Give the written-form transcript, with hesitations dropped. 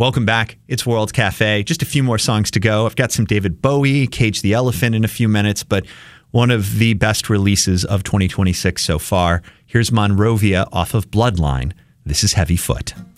Welcome back. It's World Cafe. Just a few more songs to go. I've got some David Bowie, Cage the Elephant in a few minutes, but one of the best releases of 2026 so far. Here's Monrovia off of Bloodline. This is Heavy Foot.